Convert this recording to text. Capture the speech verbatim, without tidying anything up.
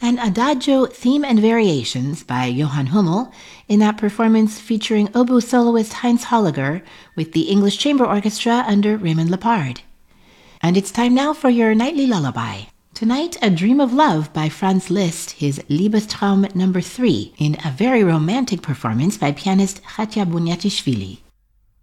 and Adagio Theme and Variations by Johann Hummel in that performance featuring oboe soloist Heinz Holliger with the English Chamber Orchestra under Raymond Lepard. And it's time now for your nightly lullaby. Tonight, A Dream of Love by Franz Liszt, his Liebestraum number three, in a very romantic performance by pianist Khatya Bunyatishvili.